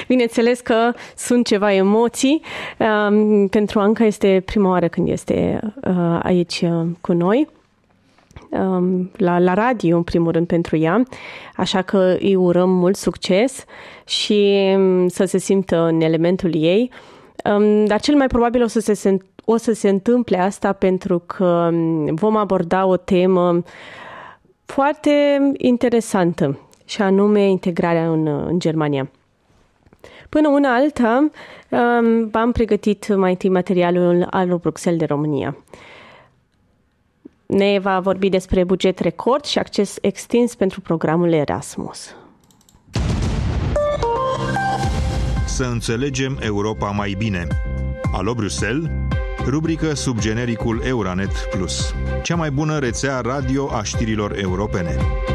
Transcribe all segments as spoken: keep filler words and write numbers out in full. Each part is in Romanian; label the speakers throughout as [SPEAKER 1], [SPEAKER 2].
[SPEAKER 1] Bineînțeles că sunt ceva emoții. Pentru Anca este prima oară când este aici cu noi. La, la radio, în primul rând, pentru ea. Așa că îi urăm mult succes și să se simtă în elementul ei. Dar cel mai probabil o să se, o să se întâmple asta pentru că vom aborda o temă foarte interesantă, și anume integrarea în, în Germania. Până una alta, am pregătit mai întâi materialul al Bruxelles de România. Ne va vorbi despre buget record și acces extins pentru programul Erasmus.
[SPEAKER 2] Să înțelegem Europa mai bine. Alo Bruxelles, rubrică sub genericul Euranet Plus, cea mai bună rețea radio a știrilor europene.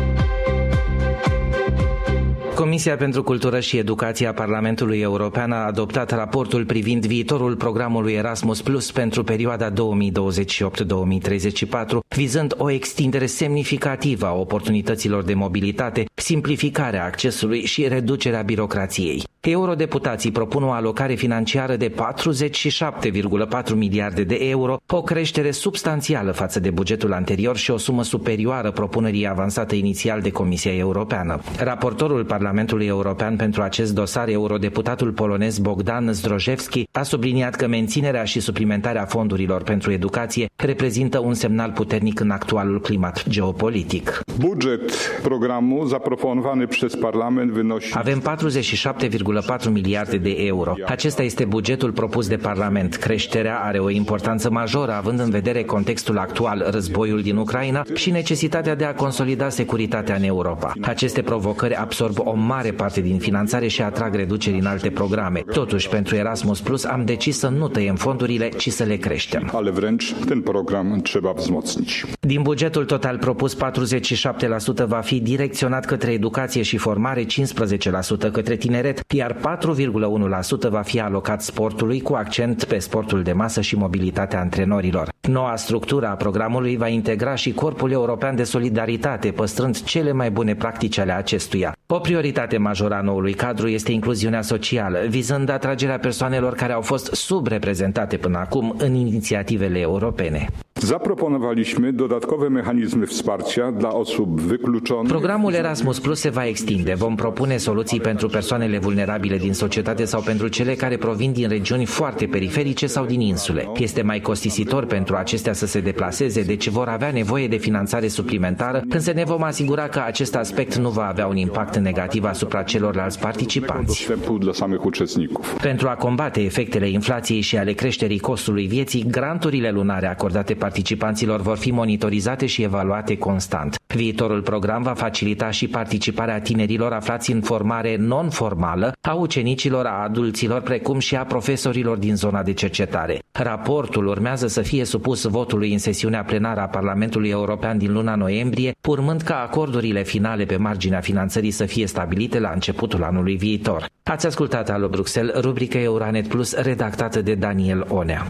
[SPEAKER 3] Comisia pentru Cultură și Educație a Parlamentului European a adoptat raportul privind viitorul programului Erasmus Plus pentru perioada două mii douăzeci și opt - două mii treizeci și patru, vizând o extindere semnificativă a oportunităților de mobilitate, simplificarea accesului și reducerea birocrației. Eurodeputații propun o alocare financiară de patruzeci și șapte virgulă patru miliarde de euro, o creștere substanțială față de bugetul anterior și o sumă superioară propunerii avansate inițial de Comisia Europeană. Raportorul Parlamentului European pentru acest dosar, eurodeputatul polonez Bogdan Zdrojewski, a subliniat că menținerea și suplimentarea fondurilor pentru educație reprezintă un semnal puternic în actualul climat geopolitic.
[SPEAKER 4] Buget programu zaproponowany przez Parlament wynosi...
[SPEAKER 3] Avem patruzeci și șapte virgulă patru miliarde de euro. Acesta este bugetul propus de Parlament. Creșterea are o importanță majoră, având în vedere contextul actual, războiul din Ucraina și necesitatea de a consolida securitatea în Europa. Aceste provocări absorb o mare parte din finanțare și atrag reduceri în alte programe. Totuși, pentru Erasmus Plus am decis să nu tăiem fondurile, ci să le creștem.
[SPEAKER 4] Ale wręcz ten program trzeba wzmocnić.
[SPEAKER 3] Din bugetul total propus, patruzeci și șapte la sută va fi direcționat către educație și formare, cincisprezece la sută către tineret, iar patru virgulă unu la sută va fi alocat sportului, cu accent pe sportul de masă și mobilitatea antrenorilor. Noua structură a programului va integra și Corpul European de Solidaritate, păstrând cele mai bune practici ale acestuia. O prioritate majoră a noului cadru este incluziunea socială, vizând atragerea persoanelor care au fost subreprezentate până acum în inițiativele europene.
[SPEAKER 4] Zaproponowaliśmy dodatkowe mechanizmy wsparcia dla osób wykluczonych.
[SPEAKER 3] Programul Erasmus Plus se va extinde. Vom propune soluții pentru persoanele vulnerabile din societate sau pentru cele care provin din regiuni foarte periferice sau din insule. Este mai costisitor pentru acestea să se deplaseze, deci vor avea nevoie de finanțare suplimentară, însă ne vom asigura că acest aspect nu va avea un impact negativ asupra celorlalți participanți. Pentru a combate efectele inflației și ale creșterii costului vieții, granturile lunare acordate participanților vor fi monitorizate și evaluate constant. Viitorul program va facilita și participarea tinerilor aflați în formare non-formală, a ucenicilor, a adulților, precum și a profesorilor din zona de cercetare. Raportul urmează să fie supus votului în sesiunea plenară a Parlamentului European din luna noiembrie, urmând ca acordurile finale pe marginea finanțării să fie stabilite la începutul anului viitor. Ați ascultat Alo Bruxelles, rubrica Euranet Plus, redactată de Daniel Onea.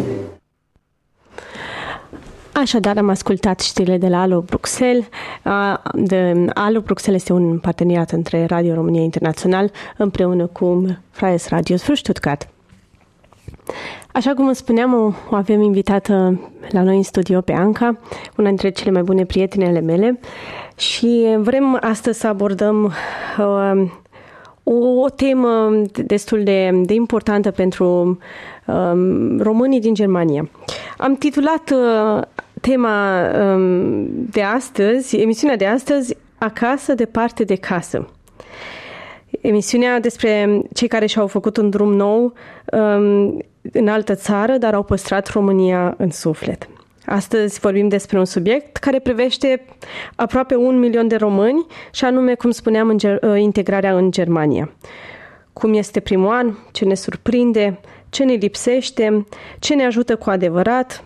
[SPEAKER 1] Așadar, am ascultat știrile de la Alo Bruxelles. De Alo Bruxelles este un parteneriat între Radio România Internațional împreună cu Freies Radio für Stuttgart. Așa cum spuneam, o avem invitată la noi în studio pe Anca, una dintre cele mai bune prietene ale mele, și vrem astăzi să abordăm uh, o, o temă destul de, de importantă pentru uh, românii din Germania. Am titulat uh, tema um, de astăzi, emisiunea de astăzi, Acasă, departe de casă. Emisiunea despre cei care și-au făcut un drum nou um, în altă țară, dar au păstrat România în suflet. Astăzi vorbim despre un subiect care privește aproape un milion de români, și anume, cum spuneam, în ger- integrarea în Germania. Cum este primul an, ce ne surprinde, ce ne lipsește, ce ne ajută cu adevărat.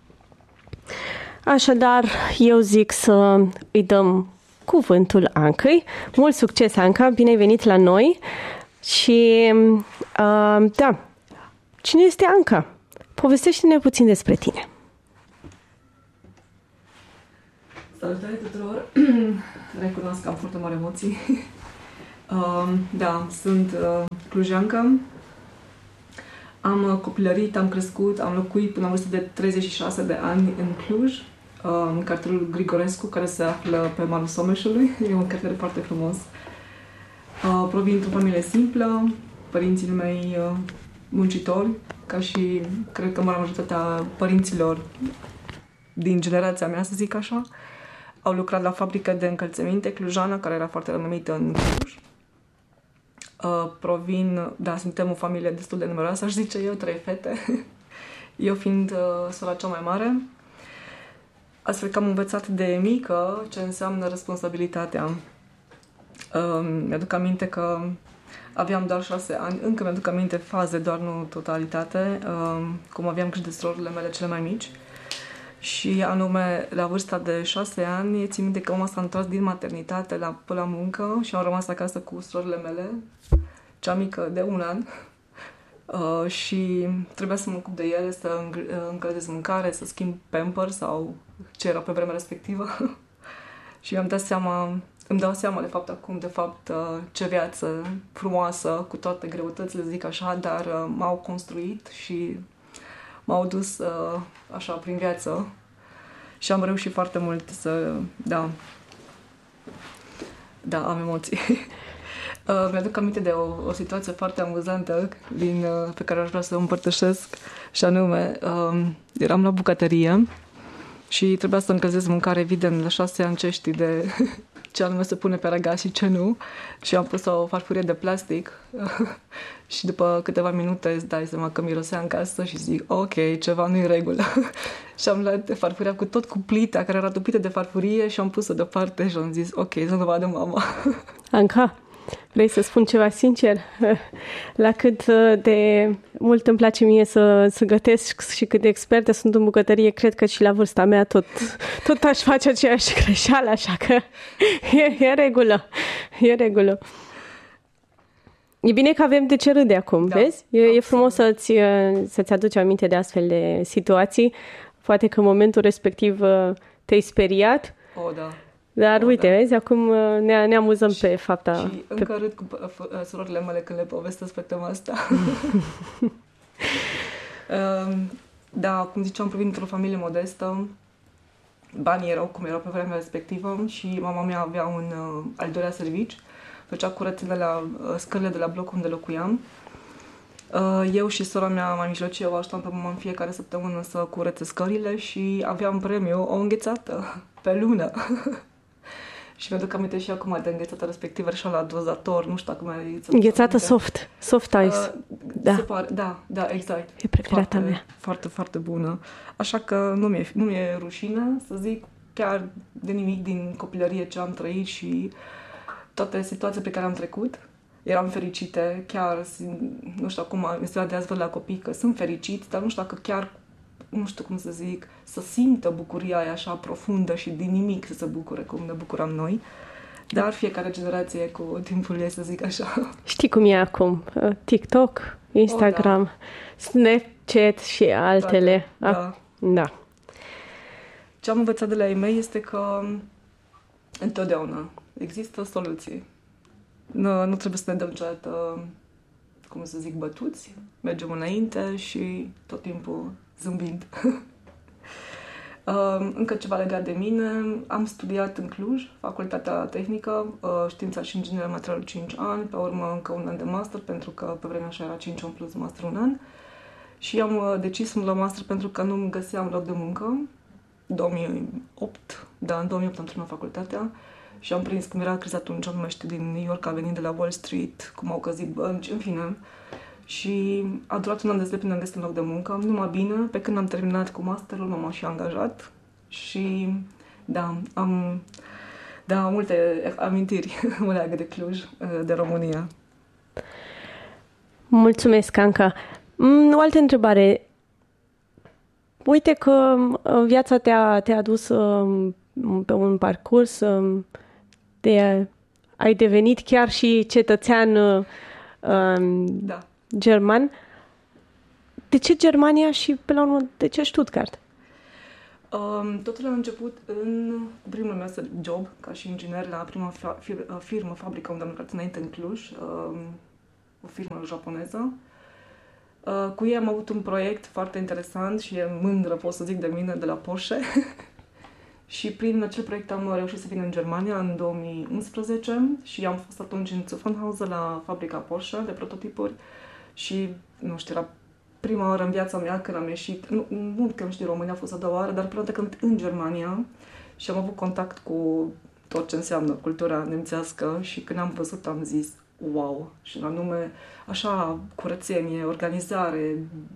[SPEAKER 1] Așadar, eu zic să îi dăm cuvântul Ancăi. Mult succes, Anca, bine ai venit la noi. Și, uh, da, cine este Anca? Povestește-ne puțin despre tine.
[SPEAKER 5] Salutare tuturor! Recunosc că am foarte mari emoții. Uh, da, sunt uh, clujancă. Am uh, copilărit, am crescut, am locuit până la vârstă de treizeci și șase de ani în Cluj, uh, în cartierul Grigorescu, care se află pe malul Someșului. E un cartier foarte frumos. Uh, provin dintr-o familie simplă, părinții mei uh, muncitori, ca și, cred că, marea majoritatea părinților din generația mea, să zic așa, au lucrat la fabrică de încălțăminte clujană, care era foarte renumită în Cluj. Uh, provin, da, suntem o familie destul de numeroasă, aș zice eu, trei fete, eu fiind uh, sora cea mai mare. Astfel că am învățat de mică ce înseamnă responsabilitatea. Uh, mi-aduc aminte că aveam doar șase ani, încă mi-aduc aminte faze, doar nu totalitate, uh, cum aveam grijă de surorile mele cele mai mici. Și anume, la vârsta de șase ani, țin minte că mama s-a întors din maternitate la, pe la muncă și am rămas acasă cu surorile mele, cea mică de un an, uh, și trebuia să mă ocup de ele, să încălzesc mâncare, să schimb pamper sau ce era pe vremea respectivă. Și mi-am dat seama, îmi dau seama de fapt acum, de fapt, uh, ce viață frumoasă, cu toate greutățile, zic așa, dar uh, m-au construit și m-au dus uh, așa prin viață și am reușit foarte mult să, da, da, am emoții. uh, mi-aduc aminte de o, o situație foarte amuzantă din, uh, pe care aș vrea să o împărtășesc și anume, uh, eram la bucătărie și trebuia să încălzesc mâncare, evident, la șase ani ce știi de ce anume se pune pe raga și ce nu, și am pus o farfurie de plastic și după câteva minute îți dai seama că mirosea în casă și zic, ok, ceva nu-i în regulă. Și am luat farfuria cu tot cu plita care era topită de farfurie și am pus-o deoparte și am zis, ok, să nu vadă mama.
[SPEAKER 1] Anca, vrei să spun ceva sincer? La cât de mult îmi place mie să, să gătesc și cât de expertă sunt în bucătărie, cred că și la vârsta mea tot, tot aș face aceeași greșeală, așa că e, e regulă, e regulă. E bine că avem de ce râde acum, da, vezi? E, e frumos să-ți, să-ți aduci aminte de astfel de situații. Poate că în momentul respectiv te-ai speriat.
[SPEAKER 5] O, da.
[SPEAKER 1] Dar
[SPEAKER 5] o,
[SPEAKER 1] uite,
[SPEAKER 5] da.
[SPEAKER 1] vezi, acum ne, ne amuzăm
[SPEAKER 5] și,
[SPEAKER 1] pe fapta...
[SPEAKER 5] Și
[SPEAKER 1] pe...
[SPEAKER 5] încă râd cu surorile mele când le povestesc pe tema asta. Da, cum ziceam, provin dintr-o familie modestă. Banii erau cum erau pe vremea respectivă și mama mea avea un uh, al doilea servici. Făcea curățile la uh, scările de la bloc unde locuiam. Uh, eu și sora mea mai mijlocie o ajutam pe mama în fiecare săptămână să curățe scările și aveam premiu o înghețată pe lună. Și mi-aduc aminte și acum de înghețata respectivă, așa la dozator, nu știu dacă mai...
[SPEAKER 1] Înghețată soft, soft ice. Uh, da.
[SPEAKER 5] Se pare, da, da, exact.
[SPEAKER 1] E preferata mea.
[SPEAKER 5] Foarte, foarte, foarte bună. Așa că nu mi-e, nu mi-e rușine să zic chiar de nimic din copilărie ce am trăit și toate situațiile pe care am trecut. Eram fericite, chiar, nu știu, acum în ziua de azi văd la copii că sunt fericiți, dar nu știu dacă chiar, nu știu cum să zic, să simtă bucuria aia așa profundă și din nimic să se bucure cum ne bucuram noi. Dar fiecare generație cu timpul ei, să zic așa.
[SPEAKER 1] Știi cum e acum? TikTok, Instagram, oh, da. Snapchat și altele.
[SPEAKER 5] Toate, da.
[SPEAKER 1] Da.
[SPEAKER 5] Ce am învățat de la ei mei este că întotdeauna există soluții. Nu, nu trebuie să ne dăm niciodată, cum să zic, bătuți. Mergem înainte și tot timpul zâmbind. Încă ceva legat de mine. Am studiat în Cluj, Facultatea Tehnică, Știința și Ingineria Materialului cinci ani, pe urmă încă un an de master, pentru că pe vremea așa era cinci ani plus master un an. Și am decis să-mi luau master pentru că nu-mi găseam loc de muncă. două mii opt, da, în două mii opt am terminat facultatea și am prins cum era criza atunci, nu mai știu, din New York, a venit de la Wall Street, cum au căzut bănci, în fine. Și a durat un an de zile până am găsit un loc de muncă, numai bine, pe când am terminat cu masterul, m-am și angajat și, da, am, da, multe amintiri mă leagă de Cluj, de România.
[SPEAKER 1] Mulțumesc, Anca. O altă întrebare. Uite că viața te-a, te-a dus pe un parcurs de ai devenit chiar și cetățean
[SPEAKER 5] da.
[SPEAKER 1] german. De ce Germania și, pe la urmă, de ce Stuttgart?
[SPEAKER 5] Um, totul a început în primul meu job ca și inginer la prima fir- firmă, fabrică unde am lucrat înainte în Cluj, um, o firmă japoneză. Uh, cu ei am avut un proiect foarte interesant și e mândră, pot să zic, de mine, de la Porsche. Și prin acel proiect am reușit să vin în Germania în două mii unsprezece și am fost atunci în Zuffenhausen la fabrica Porsche de prototipuri și, nu știu, era prima oară în viața mea când am ieșit, nu, nu că am știu România, a fost a doua oară, dar prima dată când în Germania și am avut contact cu tot ce înseamnă cultura nemțească și când am văzut am zis wow, și în anume așa curățenie, organizare,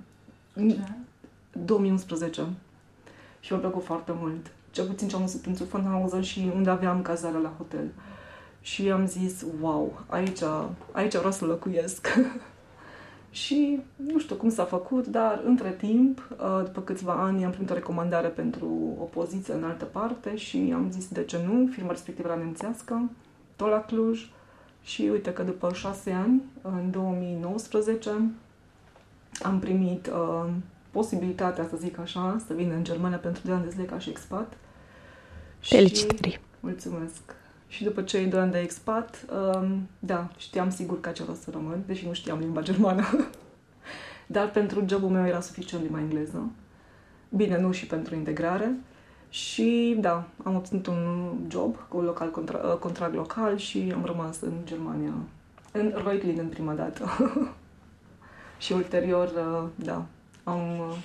[SPEAKER 5] două mii unsprezece și mi-a plăcut foarte mult. Cel puțin ce am văzut în Zuffenhausen și unde aveam cazare la hotel. Și am zis, wow, aici, aici vreau să locuiesc. Și nu știu cum s-a făcut, dar între timp, după câțiva ani, am primit o recomandare pentru o poziție în altă parte și am zis, de ce nu, firma respectivă era nemțească, tot la Cluj. Și uite că după șase ani, în două mii nouăsprezece, am primit uh, posibilitatea, să zic așa, să vin în Germania pentru doi ani de zile ca și expat.
[SPEAKER 1] Felicitări!
[SPEAKER 5] Mulțumesc! Și după cei doi ani de expat, um, da, știam sigur că acela să rămân, deși nu știam limba germană. Dar pentru jobul meu era suficient limba engleză. Bine, nu și pentru integrare. Și da, am obținut un job cu local contra, contract local și am rămas în Germania, în Reutlingen în prima dată. Și ulterior, da, am,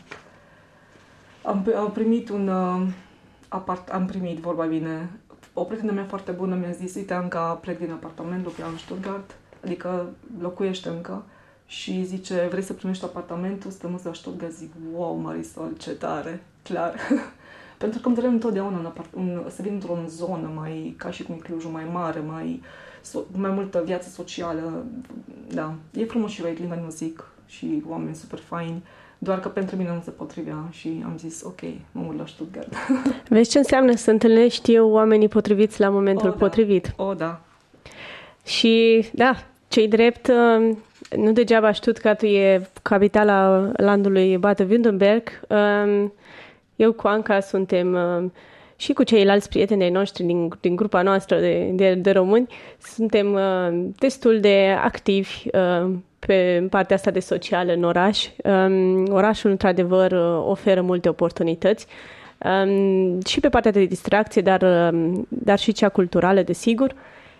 [SPEAKER 5] am, am primit un apart, am primit, vorba bine, o prietenă mea foarte bună mi-a zis, uite, Anca, plec din apartament, locuia în Stuttgart, adică locuiește încă, și zice, vrei să primești apartamentul, să te muți la Stuttgart? Zic, wow, Marisol, ce tare, clar. Pentru că îmi doream întotdeauna un apart- un, să vin într-o zonă mai, ca și cum e Clujul, mai mare, mai, so- mai multă viață socială. Da, e frumos și Reutlingen, nu zic, și oameni super faini, doar că pentru mine nu se potrivea și am zis, ok, mă mut la Stuttgart.
[SPEAKER 1] Vezi ce înseamnă să întâlnești oamenii potriviți la momentul
[SPEAKER 5] o, da.
[SPEAKER 1] potrivit.
[SPEAKER 5] O, da.
[SPEAKER 1] Și, da, ce-i drept, nu degeaba Stuttgartul e capitala landului Baden-Württemberg. Eu cu Anca suntem și cu ceilalți prieteni ai noștri din, din grupa noastră de, de, de români, suntem destul de activi pe partea asta de socială în oraș. Orașul, într-adevăr, oferă multe oportunități și pe partea de distracție, dar, dar și cea culturală, desigur.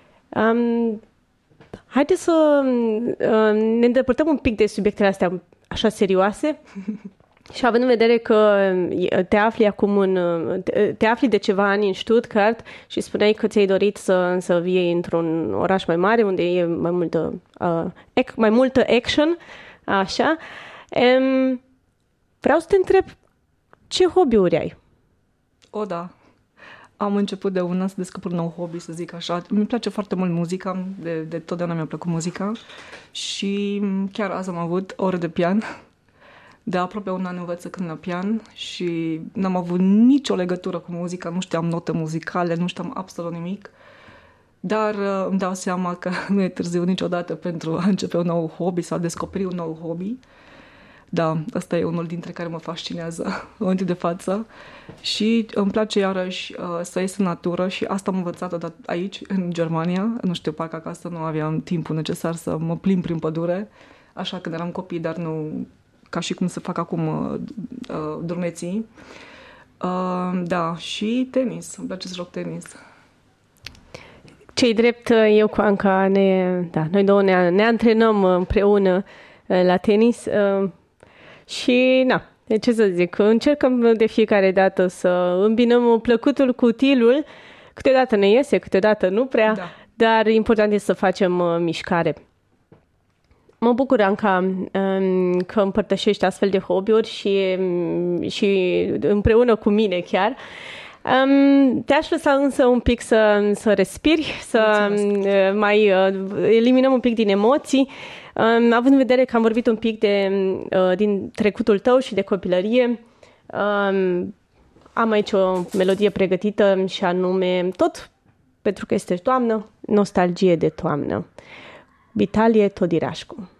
[SPEAKER 1] Haideți să ne îndepărtăm un pic de subiectele astea așa serioase. Și având în vedere că te afli acum în, te afli de ceva ani în Stuttgart și spuneai că ți-ai dorit să, să vii într-un oraș mai mare unde e mai multă, uh, ec, mai multă action, așa, um, vreau să te întreb ce hobby-uri ai?
[SPEAKER 5] O, da. Am început de una să descoper un nou hobby, să zic așa. Mi place foarte mult muzica, de, de totdeauna mi-a plăcut muzica și chiar azi am avut ore de pian. De aproape un an învăț să cânt la pian și n-am avut nicio legătură cu muzica, nu știam note muzicale, nu știam absolut nimic, dar uh, îmi dau seama că nu e târziu niciodată pentru a începe un nou hobby sau a descoperi un nou hobby. Da, ăsta e unul dintre care mă fascinează în momentul de față și îmi place iarăși uh, să ies în natură și asta am învățat odată aici, în Germania. Nu știu, parcă acasă nu aveam timpul necesar să mă plimb prin pădure, așa când eram copii, dar nu ca și cum se fac acum uh, uh, drumeții. Uh, da, și tenis. Îmi place să joc tenis.
[SPEAKER 1] Ce-i drept, eu cu Anca, ne, da, noi două ne, ne antrenăm împreună uh, la tenis uh, și, na, ce să zic, încercăm de fiecare dată să îmbinăm plăcutul cu utilul. Câteodată ne iese, câteodată nu prea, da. Dar important este să facem uh, mișcare. Mă bucur, Anca, că împărtășești astfel de hobby-uri și, și împreună cu mine chiar. Te-aș lăsa însă un pic să, să respiri, să Mulțumesc. Mai eliminăm un pic din emoții, având în vedere că am vorbit un pic de, din trecutul tău și de copilărie. Am aici o melodie pregătită și anume, tot pentru că este toamnă, nostalgie de toamnă. Vitalie Todirașcu.